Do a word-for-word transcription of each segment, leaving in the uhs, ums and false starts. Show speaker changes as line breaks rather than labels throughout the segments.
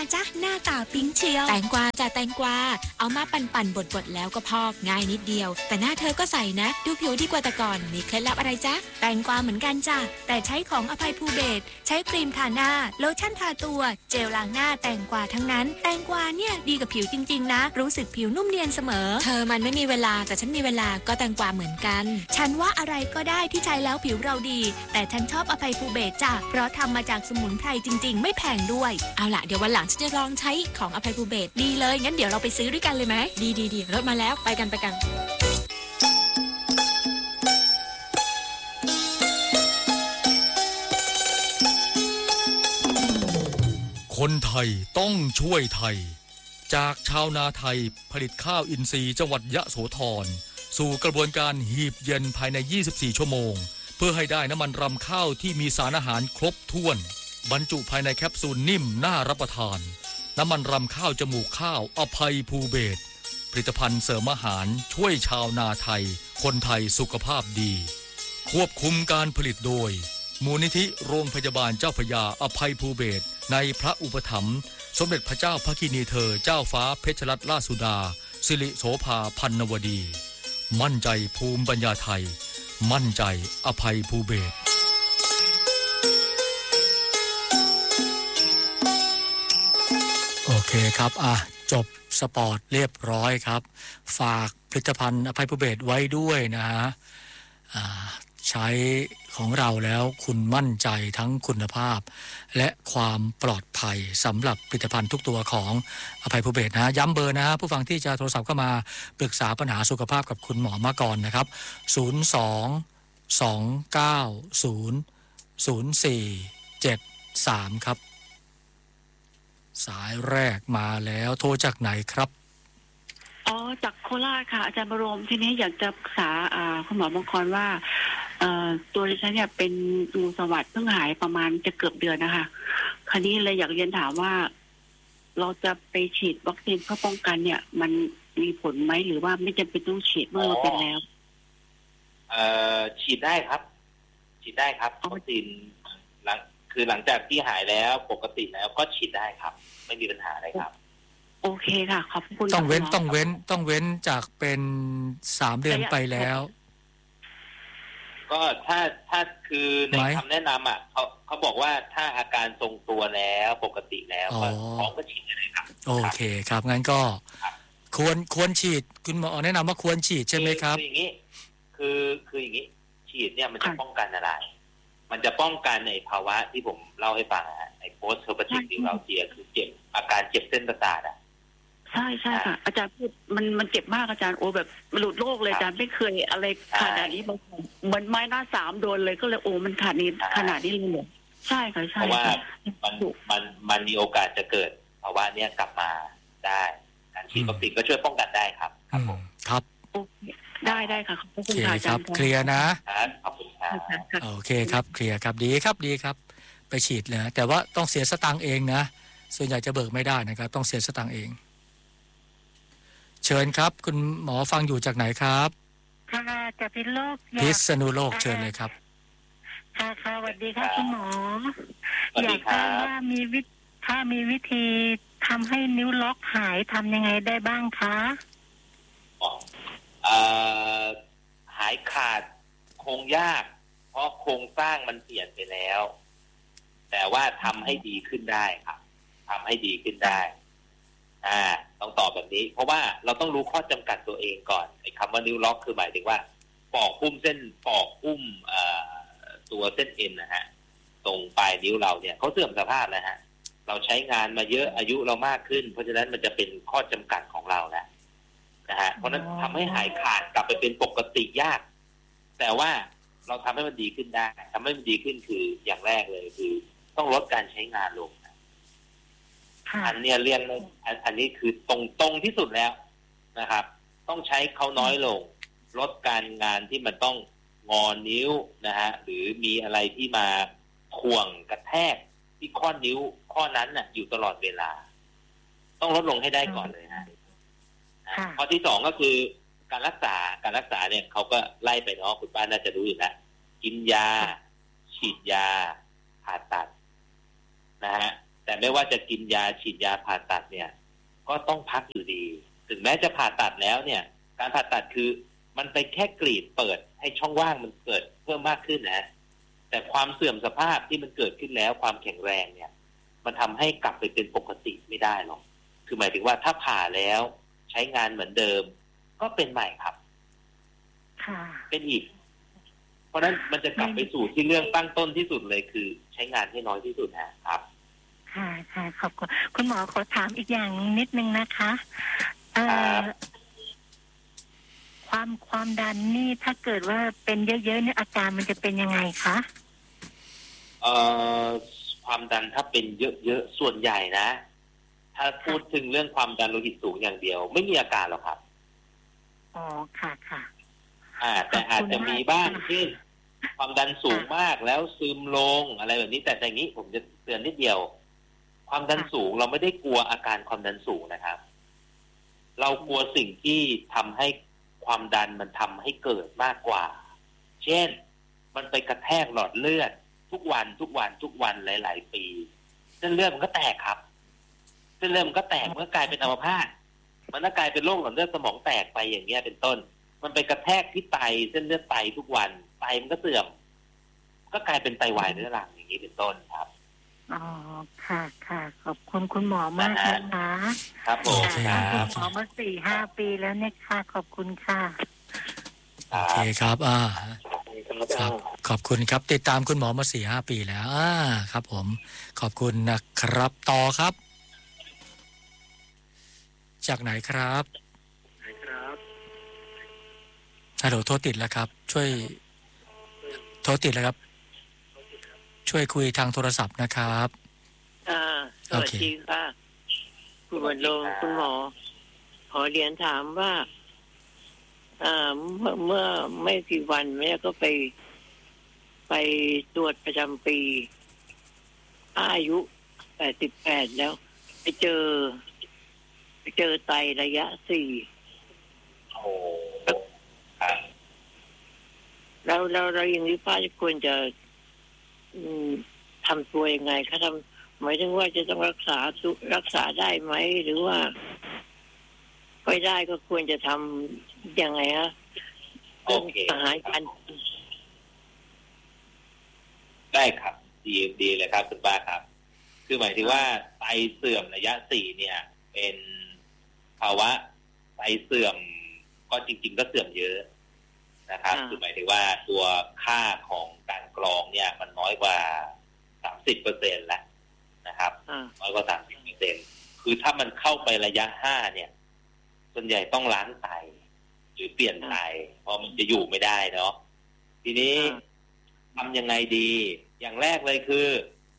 จ๊ะหน้าตาปิ๊งเชียวแตงกวาจ้ะแตงกวาเอามาปั่นๆบดๆแล้วก็พอกง่ายนิดเดียวแต่หน้าเธอก็ใสนะดูผิวดีกว่าแต่ก่อนมีเคล็ดลับอะไรจ๊ะแตงกวาเหมือนกันจ้ะแต่ใช้ของอภัยภูเบศรใช้ครีมทาหน้าโลชั่นทาตัวเจลล้างหน้าแตงกวาทั้งนั้นแตงกวาเนี่ยดีกับผิวจริงๆนะรู้สึกผิวนุ่มเนียนเสมอเธอมันไม่มีเวลาแต่ฉันมีเวลาก็แตงกวาเหมือนกันฉันว่าอะไรก็ได้ที่ใช้แล้วผิวเราดีแต่ฉันชอบอภัยภูเบศรจ้ะเพราะทำมาจากสมุนไพรจริงๆไม่แพงด้วยเอาล่ะเดี๋ยววันหลังฉันจะลองใช้ของอภัยภูเบศรดีเลยงั้นเดี๋ยวเราไปซื้อด้วยกันเลยไหมดีดีดีรถมาแล้วไปกันไปกัน
คนไทยต้องช่วยไทยจากชาวนาไทยผลิตข้าวอินทรีย์จังหวัดยะโสธรสู่กระบวนการหีบเย็นภายในยี่สิบสี่ชั่วโมงเพื่อให้ได้น้ำมันรำข้าวที่มีสารอาหารครบถ้วนบรรจุภายในแคปซูลนิ่มน่ารับประทานน้ำมันรำข้าวจมูกข้าวอภัยภูเบศรผลิตภัณฑ์เสริมอาหารช่วยชาวนาไทยคนไทยสุขภาพดีควบคุมการผลิตโดยมูลนิธิโรงพยาบาลเจ้าพระยาอภัยภูเบศรในพระอุปถัมภ์สมเด็จพระเจ้าพระกินีเธอเจ้าฟ้าเพชรรัตนราชสุดาสิริโสภาพันนวดีมั่นใจภูมิปัญญาไทยมั่นใจอภัยภูเบศรโอเคครับอ่ะจบสปอร์ตเรียบร้อยครับฝากผลิตภัณฑ์อภัยภูเบศรไว้ด้วยนะฮะอ่าใช้ของเราแล้วคุณมั่นใจทั้งคุณภาพและความปลอดภัยสำหรับผลิตภัณฑ์ทุกตัวของอภัยภูเบศรนะย้ำเบอร์นะผู้ฟังที่จะโทรศัพท์เข้ามาปรึกษาปัญหาสุขภาพกับคุณหมอมาก่อนนะครับศูนย์ สอง สอง เก้า ศูนย์ ศูนย์ สี่ เจ็ด สามครับสายแรกมาแล้วโทรจากไหนครับ
อ๋อจากโคราชค่ะอาจารย์บรมทีนี้อยากจะปรึกษาคุณหมอบางคนว่าตัวดิฉันเนี่ยเป็นงูสวัสด์เพิ่งหายประมาณจะเกือบเดือนนะคะคราวนี้เลยอยากเรียนถามว่าเราจะไปฉีดวัคซีนเพื่อป้องกันเนี่ยมันมีผลไหมหรือว่าไม่จำเป็นต้องฉีดเมื่อเราเป็นแล้ว
เอ่อฉีดได้ครับฉีดได้ครับวัคซีนหลังคือหลังจากที่หายแล้วปกติแล้วก็ฉีดได้ครับไม่มีปัญหาอะไรครับ
โอเคค่ะขอบคุณ
ต้องเว้นต้องเว้นต้องเว้นจากเป็นสามเดือนไปแล้ว
ก็ถ้าถ้าคือในคำแนะนำอ่ะเขาเขาบอกว่าถ้าอาการทรงตัวแล้วปกติแล้วก็พร้อมก็ฉีดได้เลยครับ
โอเคครับงั้นก็ควรควรฉีดคุณหมอแนะนำว่าควรฉีดใช่ไหมครับ
คืออย่างนี้คือคืออย่างนี้ฉีดเนี่ยมันจะป้องกันอะไรมันจะป้องกันในภาวะที่ผมเล่าให้ฟังฮะไอ้โพสต์เฮอร์ปาติกนิวราลเจียคือเจ็บอาการเจ็บเส้นประสาทอ่ะ
ใช่ใช่ค่ะอาจารย์พูดมันมันเจ็บมากอาจารย์โอ้แบบหลุดโลกเลยอาจารย์ไม่เคยอะไรขนาดนี้มาก่อนเหมือนไม้หน้าสามโดนเลยก็เลยโอ้มันขาดนี้ขนาดนี้เลยใช่ค่ะใช่
เพราะว่ามันมันมันมีโอกาสจะเกิดภาวะเนี้ยกลับมาได้การฉีดวัคซีนก็ช่วยป้องกันได้ครับครับผม
ครับ
ได้ได้ค่ะขอบคุณค่ะอาจารย์
เคลียร์นะ
ขอบคุณครับ
โอเคครับเคลียร์ครับดีครับดีครับไปฉีดเลยแต่ว่าต้องเสียสตางค์เองนะส่วนใหญ่จะเบิกไม่ได้นะครับต้องเสียสตางค์เองเชิญครับคุณหมอฟังอยู่จากไหนครับ
ค่ะจากพิษณุโลก
พิษณุโลกเชิญเลยครับ
ค่ะค่ะสวัสดีค่ะคุณหมออยากทราบว่ามีวิธีถ้ามีวิธีทำให้นิ้วล็อกหายทำยังไงได้บ้างคะ
อ๋อหายขาดคงยากเพราะโครงสร้างมันเปลี่ยนไปแล้วแต่ว่าทำให้ดีขึ้นได้ครับทำให้ดีขึ้นได้อ่าต้องตอบแบบนี้เพราะว่าเราต้องรู้ข้อจำกัดตัวเองก่อนไอ้คำว่านิ้วล็อกคือหมายถึงว่าปอกหุ้มเส้นปอกหุ้มอ่าตัวเส้นเอ็นนะฮะตรงปลายนิ้วเราเนี่ยเขาเสื่อมสภาพนะฮะเราใช้งานมาเยอะอายุเรามากขึ้นเพราะฉะนั้นมันจะเป็นข้อจำกัดของเราแล้วนะฮะเพราะนั้นทำให้หายขาดกลับไปเป็นปกติยากแต่ว่าเราทำให้มันดีขึ้นได้ทำให้มันดีขึ้นคืออย่างแรกเลยคือต้องลดการใช้งานลงอันนี้เรียนอันนี้คือตรงตรงที่สุดแล้วนะครับต้องใช้เขาน้อยลงลดการงานที่มันต้องงอนิ้วนะฮะหรือมีอะไรที่มาถ่วงกระแทกที่ข้อนิ้วข้อนั้นน่ะอยู่ตลอดเวลาต้องลดลงให้ได้ก่อนเลยฮะข้อที่สองก็คือการรักษาการรักษาเนี่ยเขาก็ไล่ไปเนาะคุณป้าน่าจะรู้อยู่แล้วกินยาฉีดยาผ่าตัดนะฮะแต่ไม่ว่าจะกินยาฉีดยาผ่าตัดเนี่ยก็ต้องพักอยู่ดีถึงแม้จะผ่าตัดแล้วเนี่ยการผ่าตัดคือมันไปแค่กรีดเปิดให้ช่องว่างมันเกิดเพิ่มมากขึ้นนะแต่ความเสื่อมสภาพที่มันเกิดขึ้นแล้วความแข็งแรงเนี่ยมันทำให้กลับไปเป็นปกติไม่ได้หรอกคือหมายถึงว่าถ้าผ่าแล้วใช้งานเหมือนเดิมก็เป็นใหม่ครับ
ค่ะ
เป็นอีกเพราะนั้นมันจะกลับไปสู่ที่เรื่องตั้งต้นที่สุดเลยคือใช้งานให้น้อยที่สุดนะครับ
ค่ะค่ะขอบคุณคุณหมอขอถามอีกอย่างนิดนึงนะคะเอ่อความความดันนี่ถ้าเกิดว่าเป็นเยอะๆเนี่ยอาการมันจะเป็นยังไงคะ
เอ่อความดันถ้าเป็นเยอะๆส่วนใหญ่นะถ้าพูดถึงเรื่องความดันโลหิตสูงอย่างเดียวไม่มีอาการหรอกครับ
อ๋อค่ะค่ะ
อ่าแต่อาจจะมีบ้างเช่นความดันสูงมากแล้วซึมลงอะไรแบบนี้แต่อย่างนี้ผมจะเตือนนิดเดียวความดันสูงเราไม่ได้กลัวอาการความดันสูงนะครับเรากลัวสิ่งที่ทำให้ความดันมันทำให้เกิดมากกว่าเช่นมันไปกระแทกหลอดเลือดทุกวันทุกวันทุกวันหลายๆปีเส้นเลือดมันก็แตกครับเส้นเลือดมันก็แตกมันก็กลายเป็นอัมพาตมันก็กลายเป็นโรคหลอดเลือดสมองแตกไปอย่างเงี้ยเป็นต้นมันไปกระแทกที่ไตเส้นเลือดไตทุกวันไตมันก็เสื่อมก็กลายเป็นไตวายเรื้อรังอย่างนี้เป็นต้นครับ
อ๋อค่ะค่ะขอบคุณคุณหมอมากนะคะ
ครับผม
คุณหมอมาสี่ห้าปีแล้วเนี่ยค่ะขอบคุณค่ะ
โอเคครับอ่าครับขอบคุณครับติดตามคุณหมอมาสี่ห้าปีแล้วอ่าครับผมขอบคุณนะครับต่อครับจากไหนครับฮัลโหลโทรติดแล้วครับช่วยโทรติดแล้วครับช่วยคุยทางโทรศัพท์นะครับ
อ่าสวัสดีค่ะคุณบรรลงคุณหมอขอเรียนถามว่าอ่าเมื่อเมื่อไม่กี่วันแม่ก็ไปไปตรวจประจำปีอายุแปดสิบแปดแล้วไปเจอไปเจอไตระยะสี่
โอ้
แล้วเราเราอย่างนี้ป้าจะควรจะทำตัวยังไงคะทำหมายถึงว่าจะต้องรักษารักษาได้ไหมหรือว่าไม่ได้ก็ควรจะทำยังไงฮะ
โอเค
อาหารการ
ได้ครับดีดีเลยครับคุณป้าครับคือหมายถึงว่าไตเสื่อมระยะสี่เนี่ยเป็นภาวะไตเสื่อมก็จริงๆก็เสื่อมเยอะนะครับคือหมายถึงว่าตัวค่าของการกรองเนี่ยมันน้อยกว่าสามสิบเปอร์เซ็นต์แล้วนะครับน้อยกว่าสามสิบเปอร์เซ็นต์คือถ้ามันเข้าไประยะห้าเนี่ยส่วนใหญ่ต้องล้างไตหรือเปลี่ยนไตเพราะมันจะอยู่ไม่ได้เนาะทีนี้ทำยังไงดีอย่างแรกเลยคือ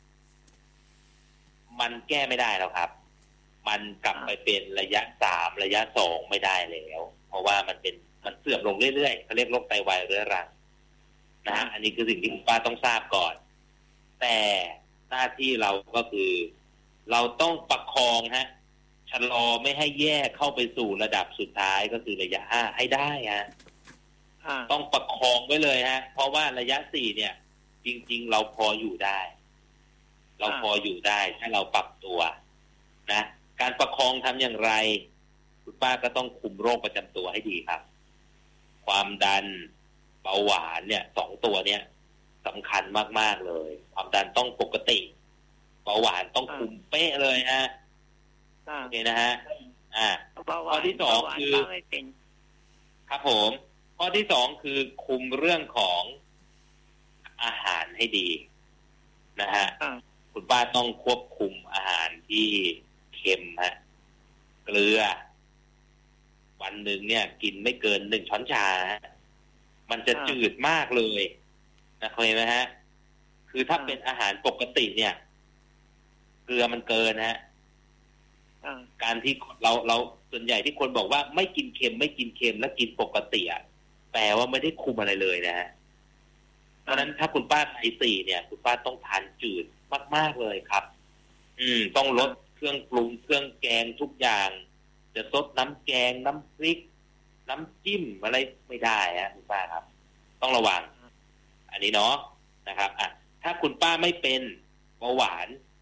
มันแก้ไม่ได้แล้วครับมันกลับไปเป็นระยะสามระยะสองไม่ได้แล้วเพราะว่ามันเป็นมันเสื่อมลงเรื่อยๆเขาเรียกโรคไตวายเรื้อรังนะฮะอันนี้คือสิ่งที่คุณป้าต้องทราบก่อนแต่หน้าที่เราก็คือเราต้องประคองฮะชะลอไม่ให้แย่เข้าไปสู่ระดับสุดท้ายก็คือระยะห้าให้ได้ฮะต้องประคองไว้เลยฮะเพราะว่าระยะสี่เนี่ยจริงๆเราพออยู่ได้เราพออยู่ได้ถ้าเราปรับตัวนะการประคองทำอย่างไรคุณป้าก็ต้องคุมโรคประจำตัวให้ดีครับความดันเบาหวานเนี่ยสองตัวเนี่ยสำคัญมากๆเลยความดันต้องปกติเบาหวานต้องคุมเป๊ะเลยฮะโอเคนะฮะอ่าข้อที่สองคือครับผมข้อที่สองคือคุมเรื่องของอาหารให้ดีนะฮะคุณป้าต้องควบคุมอาหารที่เค็มฮะเกลือวันหนึ่งเนี่ยกินไม่เกินหนึ่งช้อนชามันจะจืดมากเลยนะเข้าใจไหมฮะคือถ้าเป็นอาหารปกติเนี่ยเกลือมันเกินฮะการที่เราเราส่วนใหญ่ที่คนบอกว่าไม่กินเค็มไม่กินเค็มแล้วกินปกติอ่ะแปลว่าไม่ได้คุมอะไรเลยนะฮะเพราะฉะนั้นถ้าคุณป้าไตสี่เนี่ยคุณป้าต้องทานจืดมากๆเลยครับอืมต้องลดเครื่องปรุงเครื่องแกงทุกอย่างจะซดน้ำแกงน้ำพริกน้ำจิ้มอะไรไม่ได้ฮะคุณป้าครับต้องระวังอันนี้เนาะนะครับอ่ะถ้าคุณป้าไม่เป็นเบาหวาน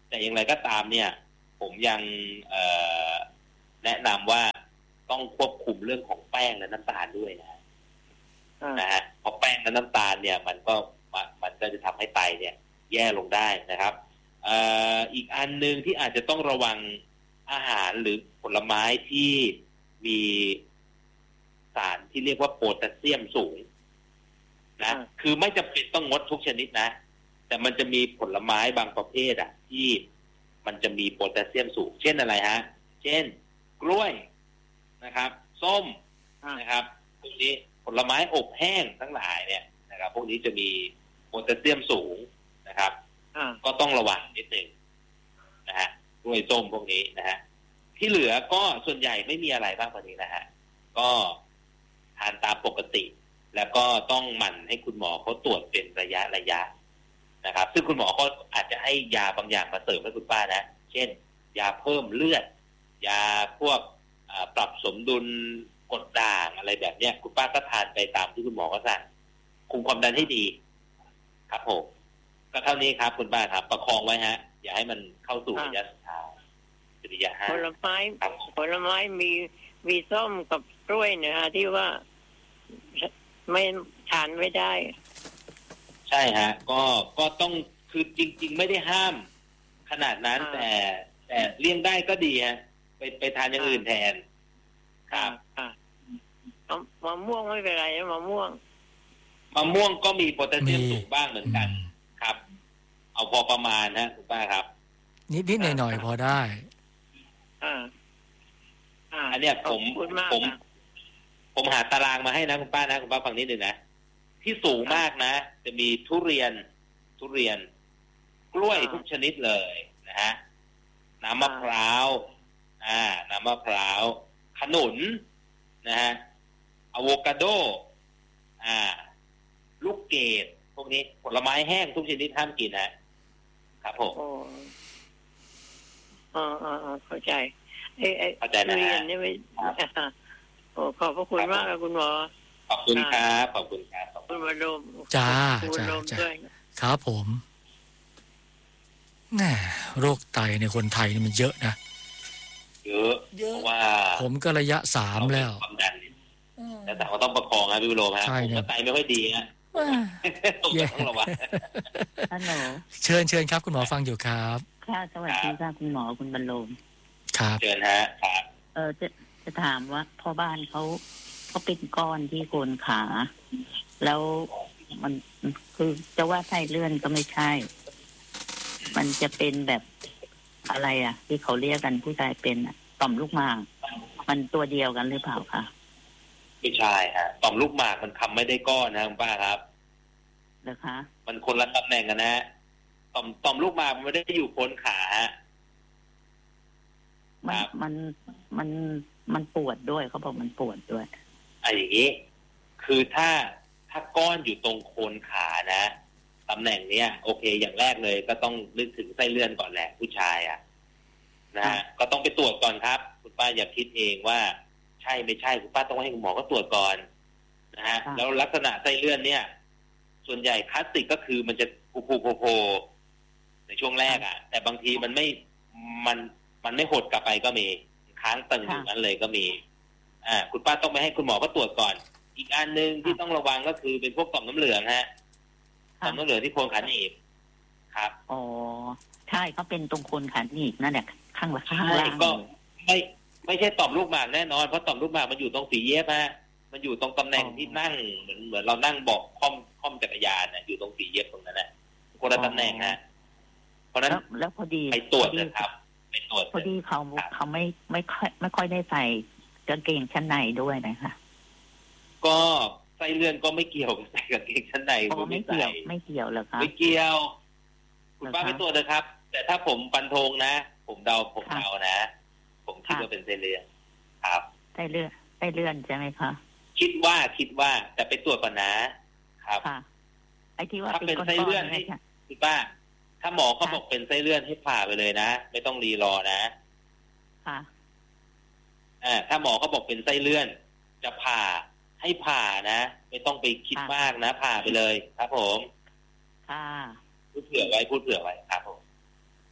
แต่อย่างไรก็ตามเนี่ยผมยังแนะนำว่าต้องควบคุมเรื่องของแป้งและน้ำตาลด้วยนะนะฮะเพราะแป้งและน้ำตาลเนี่ยมันก็มันก็จะทำให้ไตเนี่ยแย่ลงได้นะครับเอ่ออีกอันนึงที่อาจจะต้องระวังอาหารหรือผลไม้ที่มีสารที่เรียกว่าโพแทสเซียมสูงนะคือไม่จำเป็นต้องงดทุกชนิดนะแต่มันจะมีผลไม้บางประเภทอ่ะที่มันจะมีโพแทสเซียมสูงเช่นอะไรฮะเช่นกล้วยนะครับส้มนะครับพวกนี้ผลไม้อบแห้งทั้งหลายเนี่ยนะครับพวกนี้จะมีโพแทสเซียมสูงนะครับก็ต้องระวังนิดหนึ่งนะฮะกล้วยส้มพวกนี้นะฮะที่เหลือก็ส่วนใหญ่ไม่มีอะไรบ้างกว่านี้นะฮะก็ทานตามปกติแล้วก็ต้องหมั่นให้คุณหมอเขาตรวจเป็นระยะระยะนะครับซึ่งคุณหมอก็อาจจะให้ยาบางอย่างมาเสริมให้คุณป้านะเช่นยาเพิ่มเลือดยาพวกปรับสมดุลกรดด่างอะไรแบบเนี้ยคุณป้าก็ทานไปตามที่คุณหมอก็สั่งคุมความดันให้ดีครับผมก็เท่านี้ครับคุณป้าครับประคองไว้ฮะอย่าให้มันเข้าสู่ระยะสุดท้ายระยะห้า
ผลไม้ผลไม้มีมีส้มกับกล้วยเนี่ยฮะที่ว่าไม่ทานไม่ได้
ใช่ฮะก็ก็ต้องคือจริงๆไม่ได้ห้ามขนาดนั้นแต่แต่เลี่ยงได้ก็ดีฮะไปไปทานอย่างอื่นแทนครับ
มะม่วงไม่เป็นไรมะม่วง
มะม่วงก็มีโพแทสเซียมสูงบ้างเหมือนกันครับเอาพอประมาณนะคุณป้าครับ
นิดนิดหน่อยหน่อยพอได้
อ่าอ่า
อันเนี้ยผมผมผมหาตารางมาให้นะคุณป้านะคุณป้าฟังนิดนึงนะที่สูงมากนะจะมีทุเรียนทุเรียนกล้วยทุกชนิดเลยนะฮะน้ำมะพร้าวอ่าน้ำมะพร้าวขนุนนะฮะอะโวคาโดอ่าลูกเกดพวกนี้ผลไม้แห้งทุกชนิดห้ามกินนะครับผม
อ๋ออ๋อเข้าใจไอ้ไอ้
เข้าใจนะฮะ
นี่ไม่โอ้ขอบพระคุณมากครับคุณหมอ
ขอบคุณครับขอบคุณครับขอบ
คุณมาดม
จ้าจ้าจ้าครับผมแหมโรคไตในคนไทยนี่มันเยอะนะ
เยอะเยอะว่า
ผมก็ระยะสามแล้ว
ความดันแต่แต่ก็ต้องประคองนะพี่วิโรจน์ฮะผมไตไม่ค่อยดีฮะต้องระวัง
ฮัลโหล
เชิญเชิญครับคุณหมอฟังอยู่ครับ
ค่ะสวัสดีค่ะคุณหมอคุณบรรโลม
ครับ
เชิญฮะครับ
เออจะจะถามว่าพ่อบ้านเขาเขาเป็นก้อนที่โคนขาแล้วมันคือจะว่าไส้เลื่อนก็ไม่ใช่มันจะเป็นแบบอะไรอ่ะที่เขาเรียกกันผู้ชายเป็นอ่ะต่อมลูกหมากมันตัวเดียวกันหรือเปล่าคะ
ไม่ใช่ฮะต่อมลูกหมากมันทำไม่ได้ก้อนนะคุณป้าครับ
เหรอคะ
มันคนละตำแหน่งกันนะต่อมต่อมลูกหมากมันไม่ได้อยู่โคนขาฮะ
มันมันมันมันปวดด้วยเขาบอกมันปวดด้วย
ไอ้อย่างนี้คือถ้าถ้าก้อนอยู่ตรงโคนขานะตำแหน่งเนี้ยโอเคอย่างแรกเลยก็ต้องนึกถึงไส้เลื่อนก่อนแหละผู้ชายอ่ะนะฮะก็ต้องไปตรวจก่อนครับคุณป้าอย่าคิดเองว่าใช่ไม่ใช่คุณป้าต้องให้คุณหมอก็ตรวจก่อนนะฮะแล้วลักษณะไส้เลื่อนเนี่ยส่วนใหญ่คลาสสิกก็คือมันจะพูพูโผล่ในช่วงแรกอ่ะแต่บางทีมันไม่มันมันไม่หดกลับไปก็มีค้างตึงอยู่นั้นเลยก็มีอ่าคุณป้าต้องไปให้คุณหมอก็ตรวจก่อนอีกอันนึงที่ต้องระวังก็คือเป็นพวกต่อมน้ำเหลืองฮะต่อมน้ำเหลืองที่โคนขาหนีบครับ
อ๋อใช่เขาเป็นตรงโคนขาหนีบนั่นแหละข้างข้างล่าง
ก็ไม่ไม่ใช่ต่อมลูกหมากแน่นอนเพราะต่อมลูกหมากมันอยู่ตรงฝีเย็บฮะมันอยู่ตรงตำแหน่งที่นั่งเหมือนเหมือนเรานั่งเบาะค่อมค่อมจักรยานน่ะอยู่ตรงฝีเย็บตรงนั้นแหละคนละตำแหน่งฮะเพราะนั้น
แล้วพอดี
ไปตรวจเลยครับไปตรวจ
พอดีเขาเขาไม่ไม่ค่อยไม่ค่อยได้ใส่กางเกงชั้นในด้วยนะคะ
ก็ไส้เลื่อนก็ไม่เกี่ยวใส่กางเกงชั้นใน
ไม่เกี่ยวไม่เกี่ยวเหรอคะ
ไม่เกี่ยวคุณป้าไปตรวจเลยครับแต่ถ้าผมฟันธงนะผมเดาผมเดานะผมคิดว่าเป็นไส้เลื่อนครับ
ไส้เลื่อนไส้เลื่อนใช่ไหมคะ
คิดว่าคิดว่าแต่ไปตรวจก่อนนะครับ
ไอ้ที่ว่า
ถ้าเป็นไส้เลื่อนให้คุณป้าถ้าหมอเขาบอกเป็นไส้เลื่อนให้ผ่าไปเลยนะไม่ต้องรีรอนะ
ค่ะ
อ่าถ้าหมอเขาบอกเป็นไส้เลื่อนจะผ่าให้ผ่านะไม่ต้องไปคิดมากนะผ่าไปเลยครับผม
ค่ะ
พูดเผื่อไว้พูดเผื่อไว้ครับผม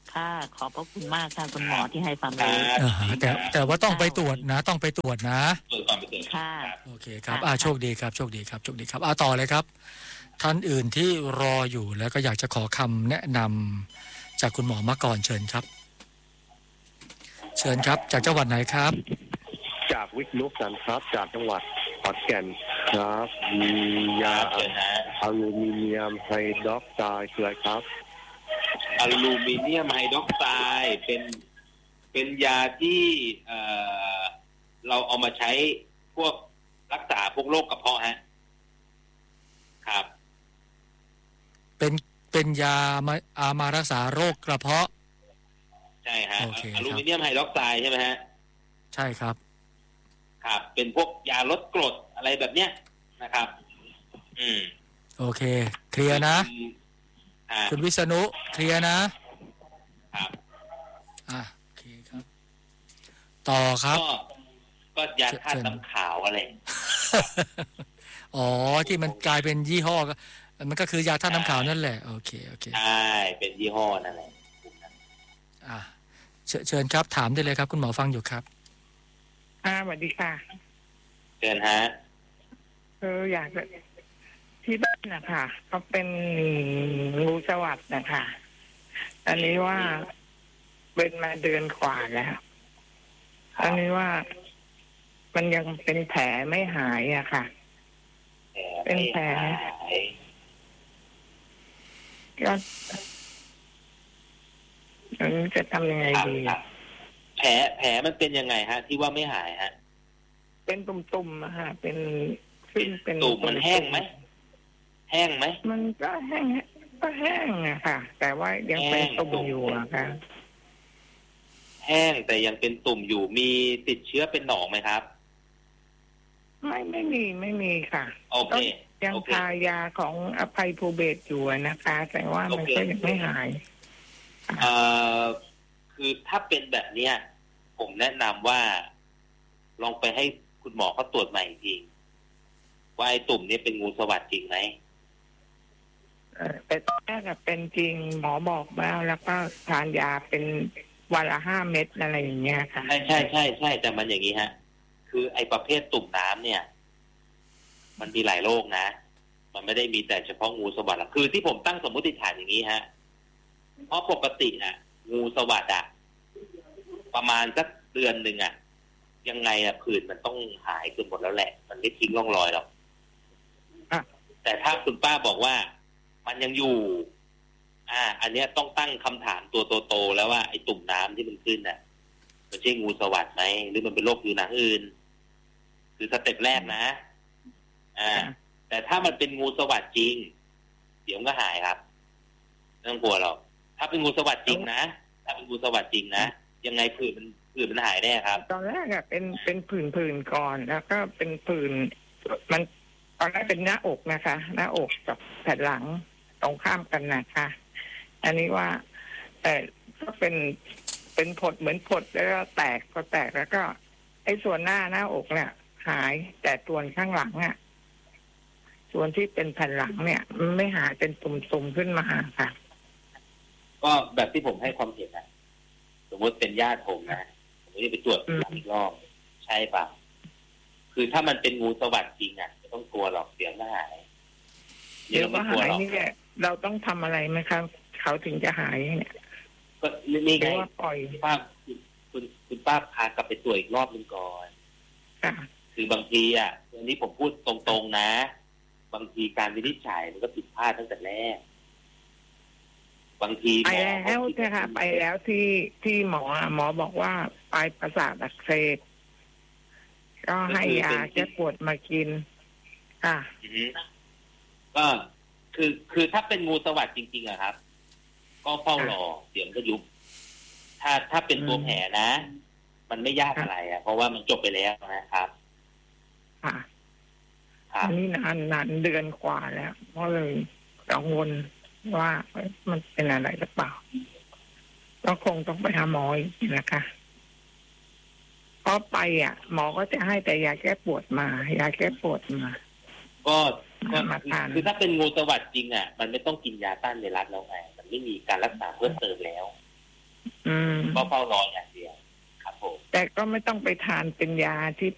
ค่ะขอบพระคุณมากค่ะคุณหมอที่ให้ความรู้
อ่าฮะแต่แต่ว่าต้องไปตรวจนะต้องไปตรวจนะ
ตรวจก่อนไปตรวจ
ค่ะ
โอเคครับอ่าโชคดีครับโชคดีครับโชคดีครับอ่าต่อเลยครับท่านอื่นที่รออยู่แล้วก็อยากจะขอคำแนะนำจากคุณหมอมาก่อนเชิญครับเชิญครับจากจังหวัดไหนครับ
จากวิษณุสันครับจากจังหวัดขอนแก่นครับมียาอลูมิเนียมไฮดรอกไซด์คืออะไรครับ
อลูมิเนียมไฮดรอกไซด์เป็นเป็นยาที่เอ่อเราเอามาใช้พวกรักษาพวกโรคกระเพาะฮะครับ
เป็นเป็นยามาอามารักษาโรคกระเพาะ
ใช่ฮะ
okay,
อลูมิเนียมไฮดรอกไซด์ใช่ไหมฮะ
ใช่ครับ
ครับเป็นพวกยาลดกรดอะไรแบบเนี้ยนะครับอืม
โอเคเคลียร์นะคุณวิษณุเคลียร์นะครับอ่ะโอเคครับต่อครับ
ก็ก็ยาธาตุน้ำขาวอะไร
อ๋อที่มันกลายเป็นยี่ห้อก็มันก็คือยาธาตุน้ำขาวนั่นแหละโอเคโอเค
ใช่เป็นยี่ห้อนั่นแหละ
อ่ะเชิญครับถามได้เลยครับคุณหมอฟังอยู่ครับ
อ่าสวัสดีค่ะ
เชิญฮะ
เอออยากที่บ้านนะคะเขาเป็นงูสวัสด์นะคะอันนี้ว่าเป็นมาเดือนกว่าแล้วอันนี้ว่ามันยังเป็นแผลไม่หายอะค่ะเป็นแผลก็อันนี้จะทำยังไงดี
แผลแผลมันเป็นยังไงฮะที่ว่าไม่หายฮะ
เป็นตุ่มๆอะฮะเป็นขึ้นเป็น
ตุ่มมันแห้งไหมแห้งไหม
มันก็แห้งก็แห้งอะค่ะแต่ว่ายังเป็นตุ่มอยู่อะค่ะ
แห้งแต่ยังเป็นตุ่มอยู่มีติดเชื้อเป็นหนองไหมครับ
ไม่ไม่มีไม่มีค่ะ
โอเค
ยังทายาของอภัยภูเบศอยู่นะคะแต่ว่ามันก็ยังไม่หาย
เอ่อคือถ้าเป็นแบบเนี้ยผมแนะนำว่าลองไปให้คุณหมอเขาตรวจใหม่อีกทีว่าไอ้ตุ่มนี้เป็นงูสวัสด์จริงไหม
เออแต่ตอนแรกเป็นจริงหมอบอกแล้วแล้วก็ทานยาเป็นวันละห้าเม็ดอะไรอย่างเงี้ยค่ะ
ใช่ใช่ใช่ใช่แต่มันอย่างนี้ฮะคือไอ้ประเภทตุ่มน้ำเนี่ยมันมีหลายโรคนะมันไม่ได้มีแต่เฉพาะงูสวัสด์คือที่ผมตั้งสมมติฐานอย่างนี้ฮะเพราะปกติอ่ะงูสวัสด์อ่ะประมาณสักเดือนหนึ่งอ่ะยังไงอ่ะผื่นมันต้องหายจนหมดแล้วแหละมันไม่ทิ้งร่องรอยหรอกแต่ถ้าคุณป้าบอกว่ามันยังอยู่อ่าอันเนี้ยต้องตั้งคำถามตัวโตๆแล้วว่าไอ้ตุ่มน้ำที่มันขึ้นน่ะมันใช่งูสวัสด์ไหมหรือมันเป็นโรคผิวหนังอื่นคือสเต็ปแรกนะอ่าแต่ถ้ามันเป็นงูสวัสด์จริงเดี๋ยวก็หายครับไม่ต้องกลัวหรอกถ้าเป็นงูสวัสด์จริงนะถ้าเป็นงูสวัสด์จริงนะยังไงผื่นมันผื่นมันหายแน่ครับ
ตอนแรกอะเป็นเป็นผื่นผื่นก่อนแล้วก็เป็นผื่นมันตอนแรกเป็นหน้าอกนะคะ หน้าอกกับแผ่นหลังตรงข้ามกันนะคะอันนี้ว่าแต่ก็เป็นเป็นผดเหมือนผดแล้วก็แตกก็แตกแล้วก็ไอ้ส่วนหน้าหน้าอกเนี่ยหายแต่ส่วนข้างหลังอ่ะส่วนที่เป็นแผ่นหลังเนี่ยมันไม่หายเป็นตุ่มๆขึ้นมาค่ะ
ก็แบบที่ผมให้ความเห็นนะสมมติเป็นญาติผมนะผมจะไปตรวจอีกรอบใช่ป่ะคือถ้ามันเป็นงูสวัสด์จริงอ่ะไม่ต้องกลัวหรอกเดี๋ยวก็หาย
เดี๋ยวก็หายนี่แหละเราต้องทำอะไรไหมครับเขาถึงจะหายเนี่ย
ก็นี่ไง
ปล่อย
ป้าคุณคุณป้าพากลับไปตรวจอีกรอบนึงก่อน
ค่ะ
คือบางทีอ่ะอันนี้ผมพูดตรงๆนะบางทีการวินิจฉัยมันก็ผิดพลาดตั้งแต่แรกบางที
ไปแล้วใช่ค่ะไปแล้วที่ที่หมอหมอบอกว่าปลายประสาทอักเสบก็ให้ยาแก้ปวดมากินค่ะ
ก็คือคือถ้าเป็นงูสวัสด์จริงๆอะครับก็เฝ้ารอเดี๋ยวก็ยุบถ้าถ้าเป็นตัวแผลนะมันไม่ยากอะไรอะเพราะว่ามันจบไปแล้วนะครับ
ค่ะอันนี้นานนานเดือนกว่าแล้วเพราะเลยกังวลว่ามันเป็นอะไรหรือเปล่าก็คงต้องไปหาหมออีกนะคะเพราะไปอ่ะหมอก็จะให้แต่ยาแก้ปวดมายาแก้ปวดมา
ก็ก็คือถ้าเป็นงูสวัสด์จริงอ่ะมันไม่ต้องกินยาต้านไวรัสแล้วไงมันไม่มีการรักษาเพิ่มเติมแล้ว
อืม
ก็เฝ้ารออย่างเดียวครับผม
แต่ก็ไม่ต้องไปทานเป็นยาที่